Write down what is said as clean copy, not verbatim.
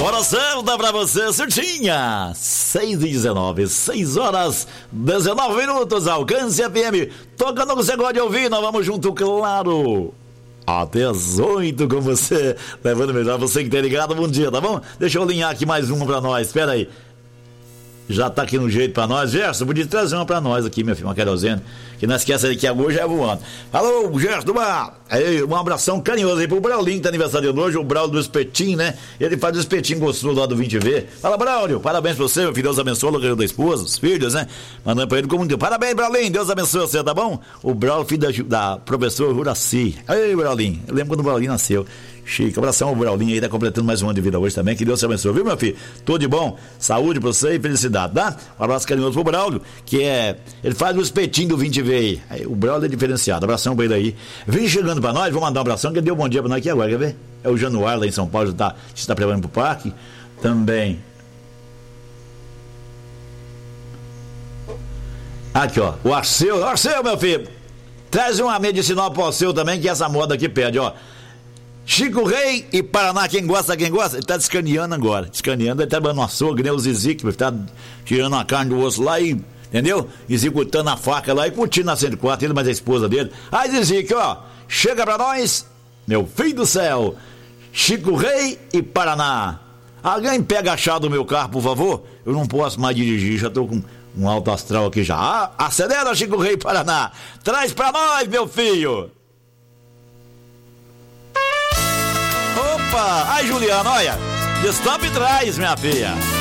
Hora certa pra você, certinha. 6h19, 6h19, Alcance FM. Tocando o que você gosta de ouvir, nós vamos junto, claro. Até as 8 com você, levando melhor você que tá ligado. Bom dia, tá bom? Deixa eu alinhar aqui mais uma pra nós, espera aí. Já tá aqui no jeito pra nós. Gerson, podia trazer uma pra nós aqui, meu filho, uma querosene. Que não esquece aí que hoje é voando. Alô, Gerson, um abração carinhoso aí pro Braulinho, que tá aniversário hoje, o Braulio do espetinho, né? Ele faz o espetinho gostoso lá do 20V. Fala, Braulio, parabéns pra você, meu filho, Deus abençoe o lugar da esposa, os filhos, né? Mandando pra ele como Deus. Parabéns, Braulinho, Deus abençoe você, tá bom? O Braulio, filho da professora Juraci. Ei, Braulinho, eu lembro quando o Braulinho nasceu. Chique, abração ao Braulinho aí, tá completando mais um ano de vida hoje também, que Deus te abençoe, viu, meu filho? Tudo de bom, saúde pra você e felicidade, tá? Um abraço carinhoso pro Braulio, ele faz o espetinho do 20V aí, o Braulio é diferenciado, abração pra ele aí. Vem chegando pra nós, vou mandar um abração, que deu um bom dia pra nós aqui agora, quer ver? É o Januário lá em São Paulo, já está preparando pro parque, também. Aqui, ó, o Arceu, meu filho, traz uma medicinal pro Arceu também, que essa moda aqui pede, ó. Chico Rei e Paraná, quem gosta, ele tá descaneando agora. Ele tá dando um açougue, né? O Zizi, que tá tirando a carne do osso lá e, entendeu? Executando a faca lá e curtindo a 104, ele mais a esposa dele. Aí, Zizi, ó, chega pra nós, meu filho do céu, Chico Rei e Paraná. Alguém pega a chave do meu carro, por favor? Eu não posso mais dirigir, já tô com um alto astral aqui já. Acelera, Chico Rei e Paraná. Traz pra nós, meu filho. Opa! Ai, Juliana, olha, stop e traz, minha filha.